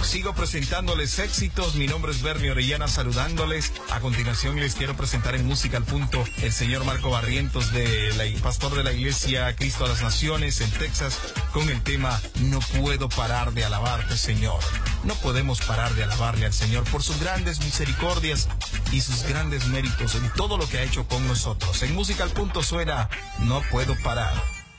Sigo presentándoles éxitos. Mi nombre es Bernie Orellana, saludándoles. A continuación les quiero presentar en Música al Punto el señor Marco Barrientos, pastor de la iglesia Cristo a las Naciones en Texas, con el tema No puedo parar de alabarte, Señor. No podemos parar de alabarle al Señor por sus grandes misericordias y sus grandes méritos en todo lo que ha hecho con nosotros. En Música al Punto suena No puedo parar.